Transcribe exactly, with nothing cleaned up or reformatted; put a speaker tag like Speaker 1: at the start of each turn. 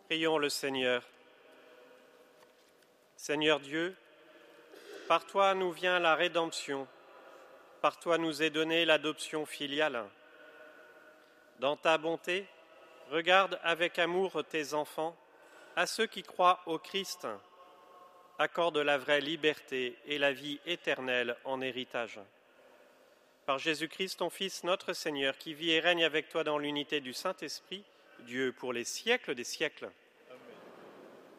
Speaker 1: Prions le Seigneur. Seigneur Dieu, par toi nous vient la rédemption, par toi nous est donnée l'adoption filiale. Dans ta bonté, regarde avec amour tes enfants, à ceux qui croient au Christ, accorde la vraie liberté et la vie éternelle en héritage. Par Jésus-Christ, ton Fils, notre Seigneur, qui vit et règne avec toi dans l'unité du Saint-Esprit, Dieu pour les siècles des siècles.